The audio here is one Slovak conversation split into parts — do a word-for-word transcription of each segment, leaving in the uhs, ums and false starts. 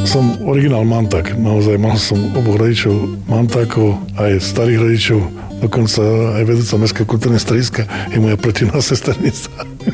Som originál manták. Naozaj mal som oboch rodičov mantákov, aj starých rodičov. Dokonca aj vedúca Mestského kultúrneho strediska je moja protivná sesternica.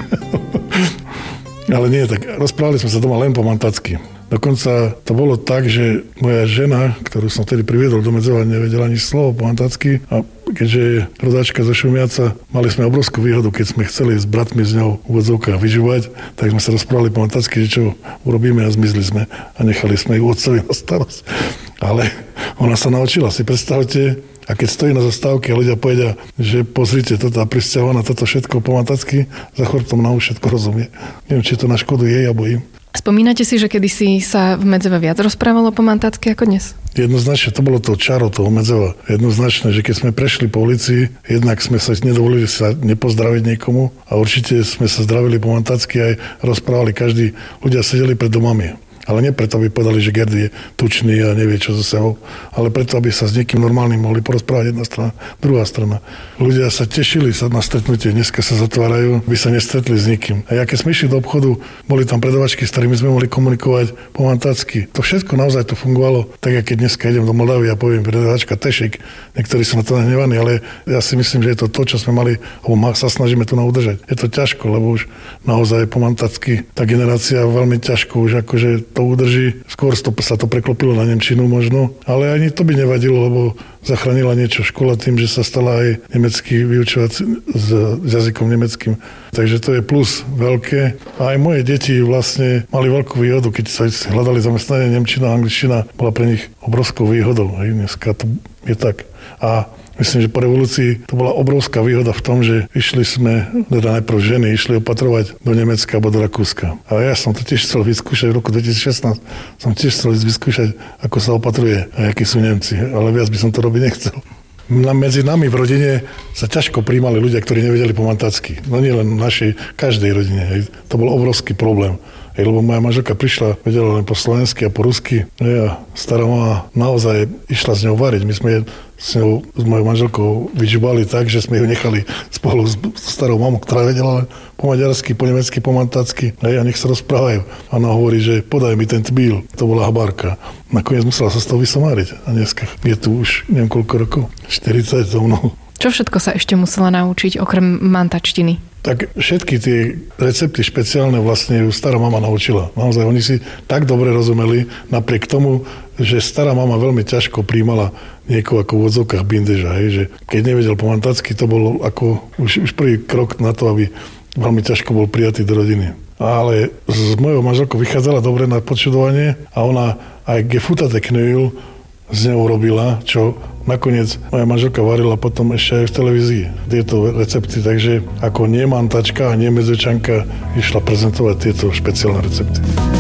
Ale nie, tak rozprávali sme sa doma len po mantácky. Dokonca to bolo tak, že moja žena, ktorú som vtedy priviedol do Medzova, nevedela ani slovo po mantácky. A keďže je rodáčka zo Šumiaca, mali sme obrovskú výhodu, keď sme chceli s bratmi s ňou v úvodzovkách vyžívať, tak sme sa rozprávali po mantácky, že čo urobíme a zmizli sme a nechali sme ju otcovi na starosť. Ale ona sa naučila, si predstavte. A keď stojí na zastávke a ľudia povedia, že pozrite, toto a prisťahovaná, toto všetko po mantácky, za chrbtom na všetko rozumie. Neviem, či to na škodu jej alebo im. Spomínate si, že kedysi sa v Medzeve viac rozprávalo po mantácky ako dnes? Jednoznačne, to bolo to čaro toho Medzeva. Jednoznačne, že keď sme prešli po ulici, jednak sme sa nedovolili sa nepozdraviť niekomu a určite sme sa zdravili po mantácky aj rozprávali každý. Ľudia sedeli pred domami. Ale nie preto, aby povedali, že Gerd je tučný a nevie, čo so sebou, ale preto, aby sa s niekým normálnym mohli porozprávať jedna strana, druhá strana. Ľudia sa tešili sa na stretnutie, dneska sa zatvárajú, by sa nestretli s nikým. A ja keď sme išli do obchodu, boli tam predavačky, s ktorými sme mohli komunikovať po mantácky. To všetko naozaj to fungovalo, tak ako keď dneska idem do Moldavy a poviem predavačka Tešik, niektorí sú na to nahnevaní, ale ja si myslím, že je to to, čo sme mali, alebo sa snažíme tu udržať. Je to ťažko, lebo už naozaj po mantácky tá generácia veľmi ťažko už akože to udrží. Skôr sa to preklopilo na nemčinu možno, ale ani to by nevadilo, lebo zachránila niečo škola tým, že sa stala aj nemecký vyučovací s, s jazykom nemeckým. Takže to je plus veľké. A aj moje deti vlastne mali veľkú výhodu, keď sa hľadali zamestnanie, nemčina a angličtina bola pre nich obrovskou výhodou. Aj dneska to je tak. A myslím, že po revolúcii to bola obrovská výhoda v tom, že išli sme, teda najprv ženy, išli opatrovať do Nemecka alebo do Rakúska. A ja som to tiež chcel vyskúšať v roku dvetisícšestnásť. Som tiež chcel vyskúšať, ako sa opatruje a akí sú Nemci. Ale viac by som to robiť nechcel. Medzi nami v rodine sa ťažko prijímali ľudia, ktorí nevedeli po mantácky. No nie len v našej, každej rodine. To bol obrovský problém. Hej, lebo moja manželka prišla, vedela len po slovensky a po rusky. Ja, stará mama naozaj išla s ňou variť. My sme s ňou, s mojou manželkou vyžubali tak, že sme ju nechali spolu s starou mamou, ktorá vedela len po maďarsky, po nemecky, po mantácky. Hej, a nech sa rozprávajú. A ona hovorí, že podaj mi ten tbíl. To bola habárka. Nakoniec musela sa z toho vysomáriť. A dneska je tu už neviem koľko rokov. štyridsať so mnou. Čo všetko sa ešte musela naučiť okrem mantačtiny? Tak všetky tie recepty špeciálne vlastne ju stará mama naučila. Naozaj oni si tak dobre rozumeli, napriek tomu, že stará mama veľmi ťažko príjmala niekoho ako v odzovkách bindeža. Hej, že keď nevedel po mantácky, to bol ako už, už prvý krok na to, aby veľmi ťažko bol prijatý do rodiny. Ale s mojou manželkou vychádzala dobre na počudovanie a ona aj gefutate knödel z ňou robila, čo nakoniec moja manželka varila potom ešte aj v televízii tieto recepty, takže ako nemantačka a nemedzečanka išla prezentovať tieto špeciálne recepty.